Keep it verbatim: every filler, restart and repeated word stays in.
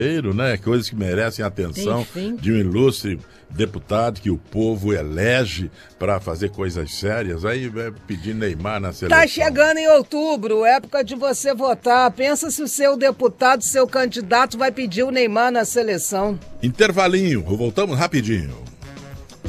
né? Coisas que merecem a atenção Enfim. de um ilustre deputado que o povo elege para fazer coisas sérias. Aí vai pedir Neymar na seleção. Tá chegando em outubro, época de você votar. Pensa se o seu deputado, seu candidato vai pedir o Neymar na seleção. Intervalinho, voltamos rapidinho.